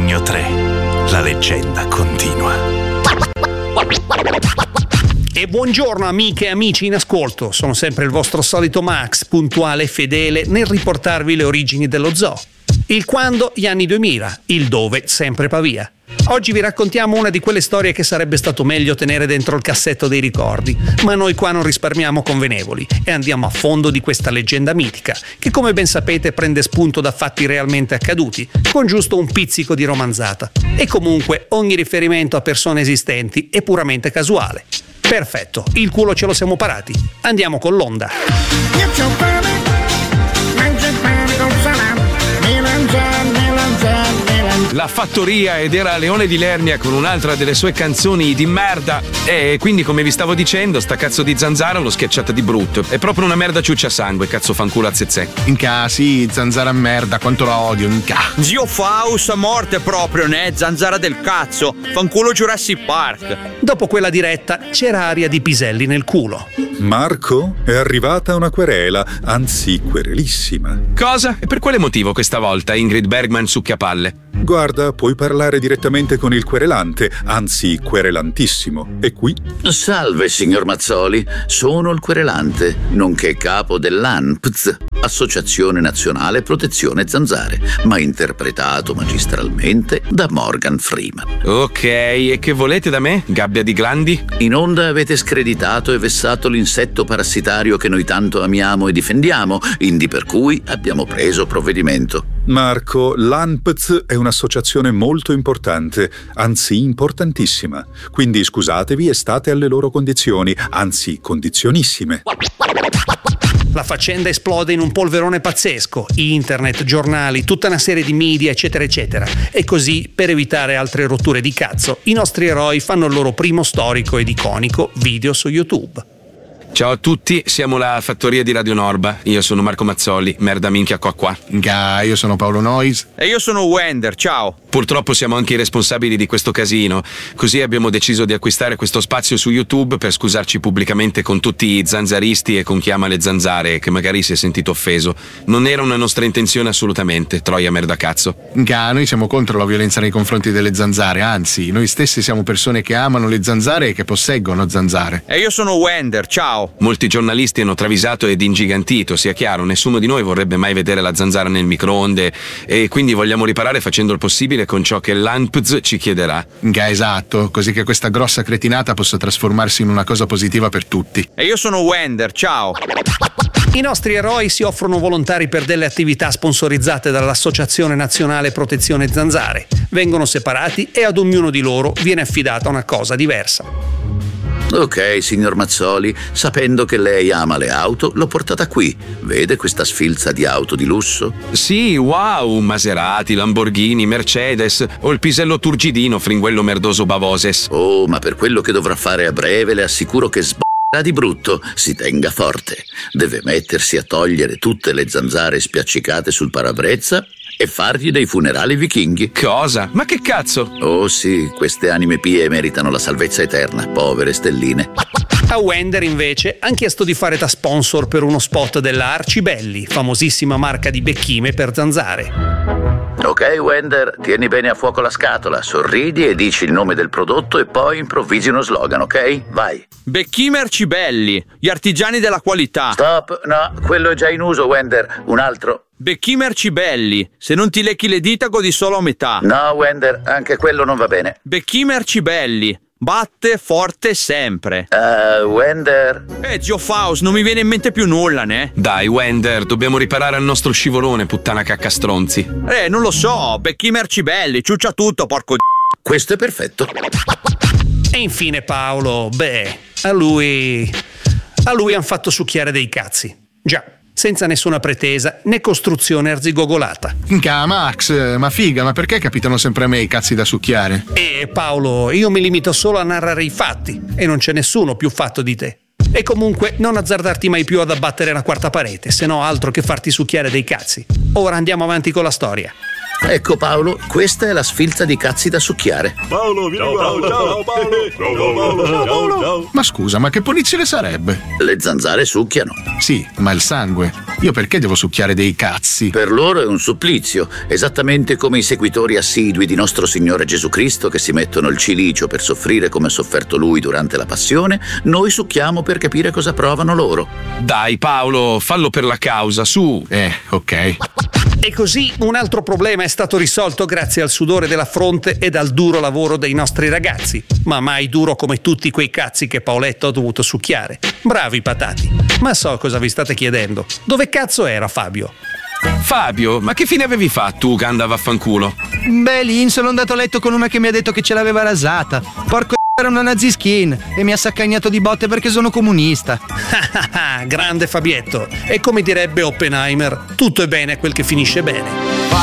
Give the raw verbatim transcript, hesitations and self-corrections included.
Regno tre. La leggenda continua. E buongiorno amiche e amici in ascolto, sono sempre il vostro solito Max, puntuale e fedele nel riportarvi le origini dello zoo. Il quando, gli anni duemila, il dove, sempre Pavia. Oggi vi raccontiamo una di quelle storie che sarebbe stato meglio tenere dentro il cassetto dei ricordi, ma noi qua non risparmiamo convenevoli e andiamo a fondo di questa leggenda mitica, che come ben sapete prende spunto da fatti realmente accaduti, con giusto un pizzico di romanzata. E comunque ogni riferimento a persone esistenti è puramente casuale. Perfetto, il culo ce lo siamo parati. Andiamo con l'onda. La fattoria ed era Leone di Lernia con un'altra delle sue canzoni di merda. E quindi, come vi stavo dicendo, sta cazzo di zanzara l'ho schiacciata di brutto. È proprio una merda ciuccia sangue, cazzo fanculo a zezze. Inca, sì, zanzara merda, quanto la odio, inca. Zio Faust a morte proprio, né? Zanzara del cazzo. Fanculo Jurassic Park. Dopo quella diretta c'era aria di piselli nel culo. Marco, è arrivata una querela, anzi querelissima. Cosa? E per quale motivo questa volta, Ingrid Bergman succhiapalle? Guarda, puoi parlare direttamente con il querelante, anzi querelantissimo. E qui? Salve, signor Mazzoli, sono il querelante, nonché capo dell'A N P Z, Associazione Nazionale Protezione Zanzare, ma interpretato magistralmente da Morgan Freeman. Ok, e che volete da me, gabbia di glandi? In onda avete screditato e vessato l'insetto parassitario che noi tanto amiamo e difendiamo, indi per cui abbiamo preso provvedimento. Marco, l'A N P Z è un'associazione molto importante, anzi importantissima. Quindi scusatevi e state alle loro condizioni, anzi condizionissime. La faccenda esplode in un polverone pazzesco, internet, giornali, tutta una serie di media, eccetera, eccetera. E così, per evitare altre rotture di cazzo, i nostri eroi fanno il loro primo storico ed iconico video su YouTube. Ciao a tutti, siamo la fattoria di Radio Norba. Io sono Marco Mazzoli, merda minchia qua qua. Inca, io sono Paolo Nois. E io sono Wender, ciao. Purtroppo siamo anche i responsabili di questo casino, così abbiamo deciso di acquistare questo spazio su YouTube per scusarci pubblicamente con tutti i zanzaristi e con chi ama le zanzare che magari si è sentito offeso. Non era una nostra intenzione assolutamente, troia merda cazzo. Inca, noi siamo contro la violenza nei confronti delle zanzare, anzi, noi stessi siamo persone che amano le zanzare e che posseggono zanzare. E io sono Wender, ciao. Molti giornalisti hanno travisato ed ingigantito, sia chiaro, nessuno di noi vorrebbe mai vedere la zanzara nel microonde e quindi vogliamo riparare facendo il possibile con ciò che l'A N P Z ci chiederà. Inca, esatto, così che questa grossa cretinata possa trasformarsi in una cosa positiva per tutti. E io sono Wender, ciao. I nostri eroi si offrono volontari per delle attività sponsorizzate dall'Associazione Nazionale Protezione Zanzare. Vengono separati e ad ognuno di loro viene affidata una cosa diversa. Ok, signor Mazzoli, sapendo che lei ama le auto, l'ho portata qui. Vede questa sfilza di auto di lusso? Sì, wow, Maserati, Lamborghini, Mercedes o il pisello turgidino, fringuello merdoso bavoses. Oh, ma per quello che dovrà fare a breve le assicuro che sb***a di brutto. Si tenga forte. Deve mettersi a togliere tutte le zanzare spiaccicate sul parabrezza e fargli dei funerali vichinghi. Cosa? Ma che cazzo? Oh sì, queste anime pie meritano la salvezza eterna, povere stelline. A Wender invece han chiesto di fare da sponsor per uno spot della Arcibelli, famosissima marca di becchime per zanzare. Ok, Wender, tieni bene a fuoco la scatola, sorridi e dici il nome del prodotto e poi improvvisi uno slogan, ok? Vai. Becchime Arcibelli, gli artigiani della qualità. Stop, no, quello è già in uso, Wender. Un altro. Becchime Arcibelli, se non ti lecchi le dita godi solo a metà. No, Wender, anche quello non va bene. Becchime Arcibelli, batte forte sempre. Uh, Wender. Eh, zio Faust, non mi viene in mente più nulla, ne? Dai, Wender, dobbiamo riparare al nostro scivolone, puttana caccastronzi. Eh, non lo so, Becchime Arcibelli, ciuccia tutto, porco d***o. Questo è perfetto. E infine Paolo, beh, a lui... a lui han fatto succhiare dei cazzi. Già, senza nessuna pretesa né costruzione arzigogolata. Inca, Max, ma figa, ma perché capitano sempre a me i cazzi da succhiare? E Paolo, io mi limito solo a narrare i fatti e non c'è nessuno più fatto di te. E comunque non azzardarti mai più ad abbattere la quarta parete, se no altro che farti succhiare dei cazzi. Ora andiamo avanti con la storia. Ecco Paolo, questa è la sfilza di cazzi da succhiare. Paolo, vieni qua. Ciao, ciao, Paolo. Ciao, Paolo. Ciao, Paolo. Ma scusa, ma che punizione sarebbe? Le zanzare succhiano. Sì, ma il sangue. Io perché devo succhiare dei cazzi? Per loro è un supplizio, esattamente come i seguitori assidui di nostro Signore Gesù Cristo che si mettono il cilicio per soffrire come ha sofferto Lui durante la passione, noi succhiamo per capire cosa provano loro. Dai Paolo, fallo per la causa, su. Eh, ok. E così un altro problema è stato risolto grazie al sudore della fronte ed al duro lavoro dei nostri ragazzi, ma mai duro come tutti quei cazzi che Paoletto ha dovuto succhiare. Bravi patati. Ma so cosa vi state chiedendo. Dove cazzo era Fabio? Fabio, ma che fine avevi fatto, Uganda vaffanculo? Beh, lì sono andato a letto con una che mi ha detto che ce l'aveva rasata. Porco era una nazi skin e mi ha saccagnato di botte perché sono comunista. Grande Fabietto. E come direbbe Oppenheimer, tutto è bene quel che finisce bene.